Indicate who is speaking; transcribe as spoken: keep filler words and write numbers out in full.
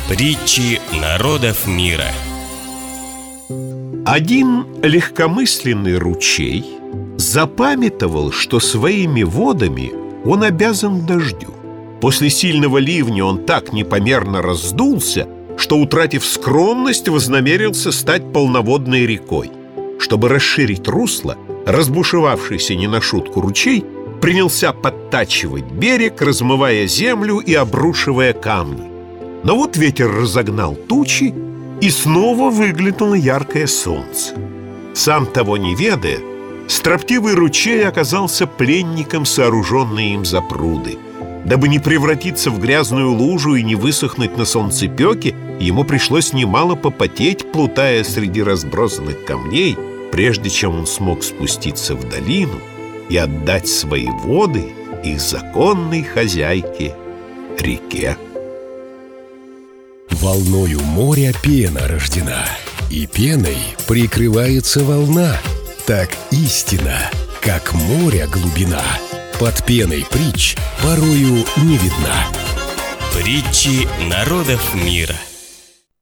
Speaker 1: Притчи народов мира.
Speaker 2: Один легкомысленный ручей запамятовал, что своими водами он обязан дождю. После сильного ливня он так непомерно раздулся, что, утратив скромность, вознамерился стать полноводной рекой. Чтобы расширить русло, разбушевавшийся не на шутку ручей принялся подтачивать берег, размывая землю и обрушивая камни. Но вот ветер разогнал тучи, и снова выглянуло яркое солнце. Сам того не ведая, строптивый ручей оказался пленником сооруженной им запруды. Дабы не превратиться в грязную лужу и не высохнуть на солнцепеке, ему пришлось немало попотеть, плутая среди разбросанных камней, прежде чем он смог спуститься в долину и отдать свои воды их законной хозяйке — реке.
Speaker 3: Волною моря пена рождена, и пеной прикрывается волна. Так истина, как моря глубина, под пеной притч порою не видна.
Speaker 1: Притчи народов мира.